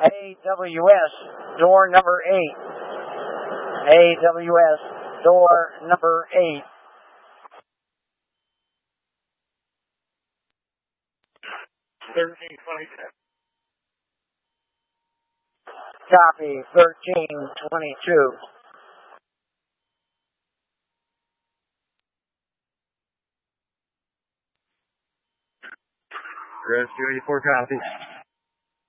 AWS, door number 8. AWS, door number 8. Copy, 1322. Rescue 84 copies.